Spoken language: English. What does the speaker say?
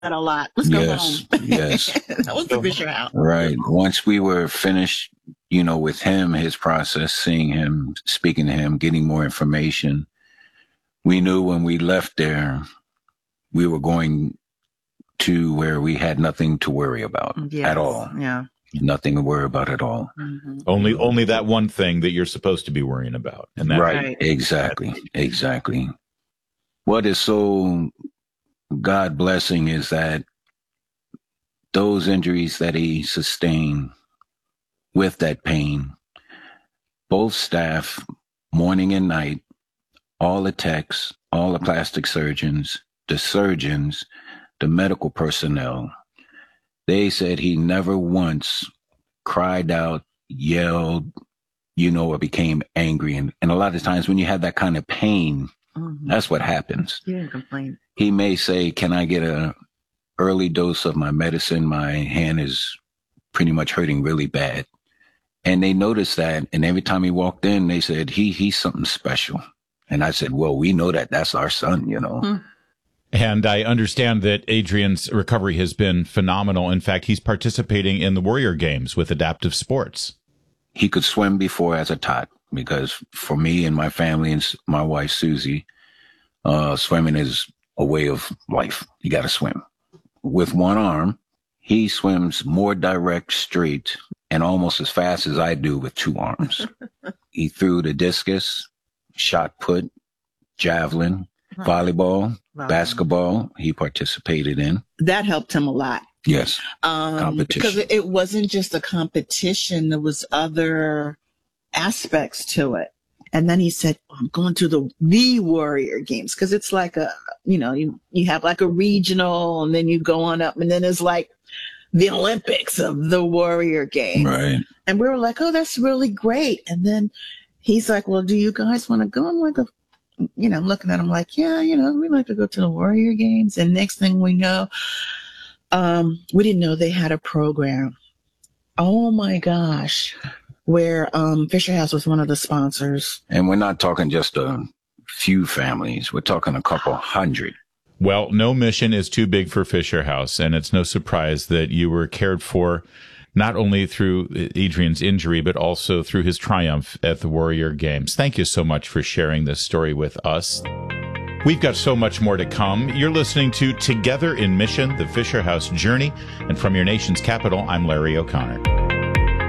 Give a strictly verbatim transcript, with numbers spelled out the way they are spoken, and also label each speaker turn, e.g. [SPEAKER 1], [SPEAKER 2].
[SPEAKER 1] that a lot. Let's go
[SPEAKER 2] yes,
[SPEAKER 1] home.
[SPEAKER 2] Yes.
[SPEAKER 1] That was the Fisher House.
[SPEAKER 2] Right. Once we were finished, you know, with him, his process, seeing him, speaking to him, getting more information, we knew when we left there, we were going to where we had nothing to worry about
[SPEAKER 1] Yes.
[SPEAKER 2] at all.
[SPEAKER 1] Yeah.
[SPEAKER 2] Nothing to worry about at all.
[SPEAKER 1] Mm-hmm.
[SPEAKER 3] Only, only that one thing that you're supposed to be worrying about. And that,
[SPEAKER 2] right.
[SPEAKER 1] right.
[SPEAKER 2] Exactly. Exactly. What is so God blessing is that those injuries that he sustained with that pain, both staff, morning and night, all the techs, all the plastic surgeons, the surgeons, the medical personnel, they said he never once cried out, yelled, you know, or became angry. And, and a lot of times when you have that kind of pain, mm-hmm. that's what happens.
[SPEAKER 1] He didn't complain.
[SPEAKER 2] He may say, can I get a early dose of my medicine? My hand is pretty much hurting really bad. And they noticed that. And every time he walked in, they said, he he's something special. And I said, well, we know that that's our son, you know.
[SPEAKER 1] Hmm.
[SPEAKER 3] And I understand that Adrian's recovery has been phenomenal. In fact, he's participating in the Warrior Games with Adaptive Sports.
[SPEAKER 2] He could swim before as a tot, because for me and my family and my wife, Susie, uh, swimming is a way of life. You got to swim. With one arm, he swims more direct, straight, and almost as fast as I do with two arms. He threw the discus, shot put, javelin, huh. volleyball, wow. basketball. He participated in.
[SPEAKER 1] That helped him a lot.
[SPEAKER 2] Yes.
[SPEAKER 1] Um,
[SPEAKER 2] competition.
[SPEAKER 1] Because it wasn't just a competition. There was other aspects to it. And then he said, I'm going to the, the Warrior Games. Cause it's like a, you know, you, you have like a regional and then you go on up and then it's like the Olympics of the Warrior Games.
[SPEAKER 2] Right.
[SPEAKER 1] And we were like, oh, that's really great. And then he's like, well, do you guys want to go? I'm like, you know, I'm looking at him like, yeah, you know, we'd like to go to the Warrior Games. And next thing we know, um, we didn't know they had a program. Oh my gosh. Where um, Fisher House was one of the sponsors.
[SPEAKER 2] And we're not talking just a few families. We're talking a couple hundred.
[SPEAKER 3] Well, no mission is too big for Fisher House, and it's no surprise that you were cared for not only through Adrian's injury, but also through his triumph at the Warrior Games. Thank you so much for sharing this story with us. We've got so much more to come. You're listening to Together in Mission, the Fisher House Journey. And from your nation's capital, I'm Larry O'Connor.